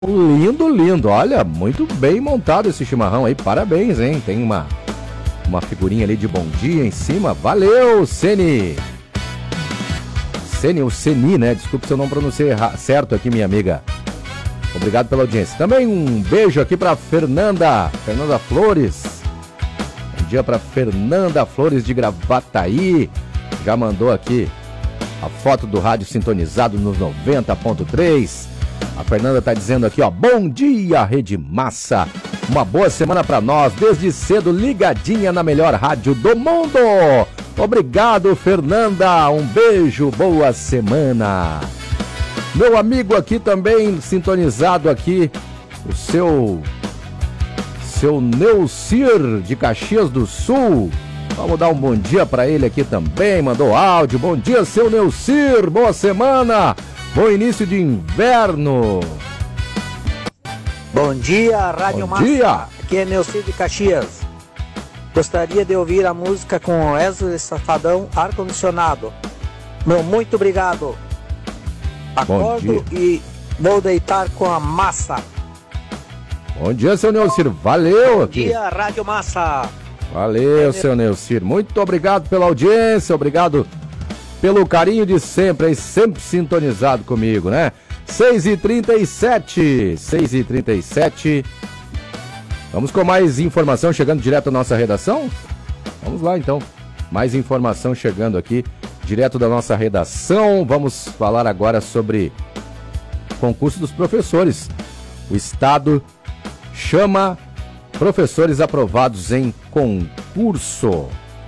Lindo, lindo. Olha, muito bem montado esse chimarrão aí. Parabéns, hein? Tem uma figurinha ali de bom dia em cima. Valeu, Seni. Seni, ou Seni, né? Desculpe se eu não pronunciei certo aqui, minha amiga. Obrigado pela audiência. Também um beijo aqui pra Fernanda Flores. Bom dia pra Fernanda Flores de Gravataí. Já mandou aqui a foto do rádio sintonizado nos 90.3. A Fernanda tá dizendo aqui, ó, bom dia, Rede Massa. Uma boa semana pra nós, desde cedo ligadinha na melhor rádio do mundo. Obrigado, Fernanda. Um beijo, boa semana. Meu amigo aqui também sintonizado aqui, o seu Neucir de Caxias do Sul. Vamos dar um bom dia pra ele aqui também, mandou áudio. Bom dia, seu Neucir, boa semana. Bom início de inverno. Bom dia, Rádio Massa. Bom dia. Aqui é Neucir de Caxias. Gostaria de ouvir a música com Wesley Safadão, Ar-Condicionado. Muito obrigado. Acordo e vou deitar com a massa. Bom dia, seu Neucir. Valeu aqui. Bom dia, Rádio Massa. Valeu, seu Neucir. Muito obrigado pela audiência, obrigado pelo carinho de sempre, aí sempre sintonizado comigo, né? 6h37. Vamos com mais informação chegando direto à nossa redação? Vamos lá, então. Mais informação chegando aqui, direto da nossa redação. Vamos falar agora sobre concurso dos professores. O Estado chama professores aprovados em concurso.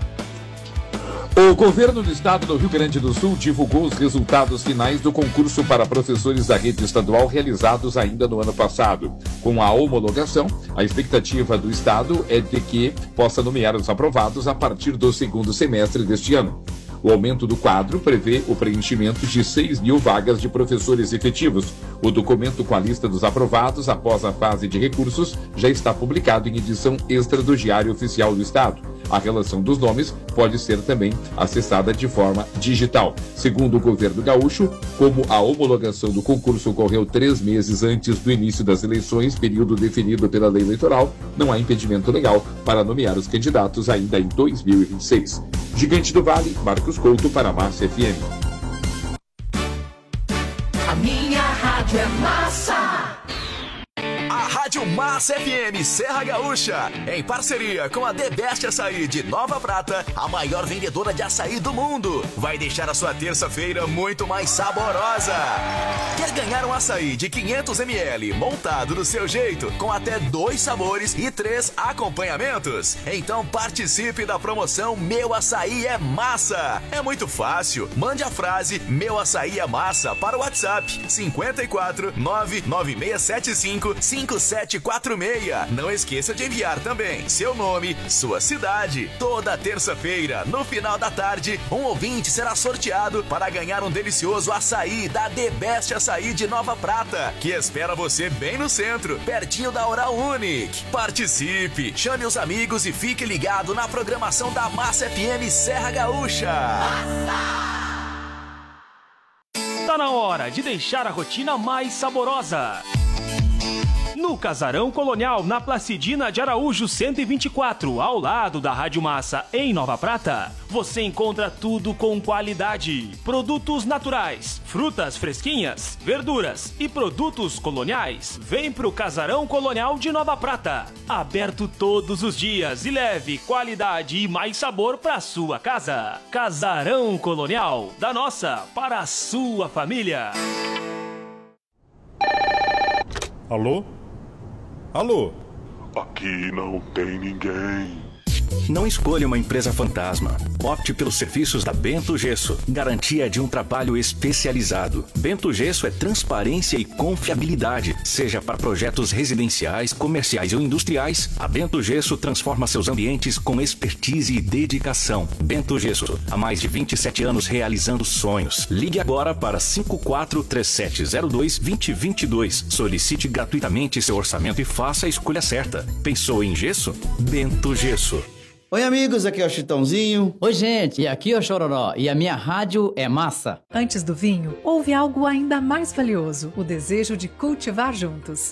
O governo do estado do Rio Grande do Sul divulgou os resultados finais do concurso para professores da rede estadual realizados ainda no ano passado. Com a homologação, a expectativa do estado é de que possa nomear os aprovados a partir do segundo semestre deste ano. O aumento do quadro prevê o preenchimento de 6.000 vagas de professores efetivos. O documento com a lista dos aprovados após a fase de recursos já está publicado em edição extra do Diário Oficial do Estado. A relação dos nomes pode ser também acessada de forma digital. Segundo o governo gaúcho, como a homologação do concurso ocorreu 3 meses antes do início das eleições, período definido pela lei eleitoral, não há impedimento legal para nomear os candidatos ainda em 2026. Gigante do Vale, Marcos Couto para a Massa FM. A minha rádio é Massa. A Rádio Massa FM Serra Gaúcha, em parceria com a The Best Açaí de Nova Prata, a maior vendedora de açaí do mundo, vai deixar a sua terça-feira muito mais saborosa. Quer ganhar um açaí de 500 ml montado do seu jeito, com até 2 sabores e 3 acompanhamentos? Então participe da promoção Meu Açaí é Massa. É muito fácil. Mande a frase Meu Açaí é Massa para o WhatsApp 54 99675 5746. Não esqueça de enviar também seu nome, sua cidade. Toda terça-feira, no final da tarde, um ouvinte será sorteado para ganhar um delicioso açaí da The Best Açaí de Nova Prata, que espera você bem no centro, pertinho da Oral Unique. Participe, chame os amigos e fique ligado na programação da Massa FM Serra Gaúcha. Tá na hora de deixar a rotina mais saborosa. No Casarão Colonial, na Placidina de Araújo 124, ao lado da Rádio Massa, em Nova Prata, você encontra tudo com qualidade. Produtos naturais, frutas fresquinhas, verduras e produtos coloniais. Vem pro Casarão Colonial de Nova Prata. Aberto todos os dias e leve qualidade e mais sabor pra sua casa. Casarão Colonial, da nossa para a sua família. Alô? Alô? Aqui não tem ninguém. Não escolha uma empresa fantasma. Opte pelos serviços da Bento Gesso. Garantia de um trabalho especializado. Bento Gesso é transparência e confiabilidade. Seja para projetos residenciais, comerciais ou industriais, a Bento Gesso transforma seus ambientes com expertise e dedicação. Bento Gesso, há mais de 27 anos realizando sonhos. Ligue agora para 543702-2022. Solicite gratuitamente seu orçamento e faça a escolha certa. Pensou em gesso? Bento Gesso. Oi, amigos, aqui é o Chitãozinho. Oi, gente, aqui é o Chororó e a minha rádio é massa. Antes do vinho, houve algo ainda mais valioso, o desejo de cultivar juntos.